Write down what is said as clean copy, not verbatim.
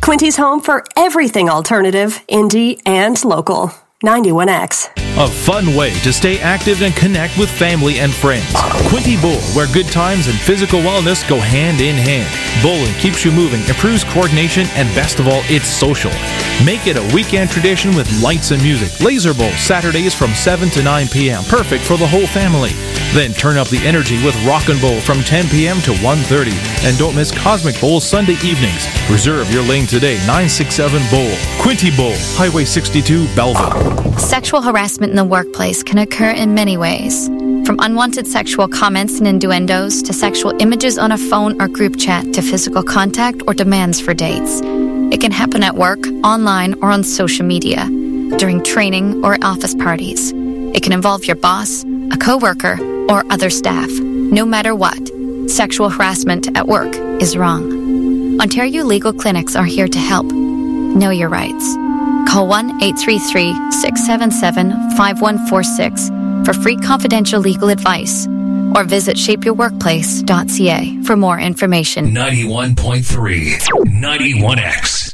Quinty's home for everything alternative, indie, and local. 91X. A fun way to stay active and connect with family and friends. Quinty Bowl, where good times and physical wellness go hand in hand. Bowling keeps you moving, improves coordination, and best of all, it's social. Make it a weekend tradition with lights and music. Laser Bowl, Saturdays from 7 to 9 p.m. Perfect for the whole family. Then turn up the energy with Rockin' Bowl from 10 p.m. to 1:30. And don't miss Cosmic Bowl Sunday evenings. Reserve your lane today, 967 Bowl. Quinty Bowl, Highway 62, Belleville. Sexual harassment in the workplace can occur in many ways. From unwanted sexual comments and innuendos to sexual images on a phone or group chat to physical contact or demands for dates. It can happen at work, online, or on social media, during training or at office parties. It can involve your boss, a coworker, or other staff. No matter what, sexual harassment at work is wrong. Ontario Legal Clinics are here to help. Know your rights. Call 1-833-677-5146 for free confidential legal advice or visit shapeyourworkplace.ca for more information. 91.3 91X.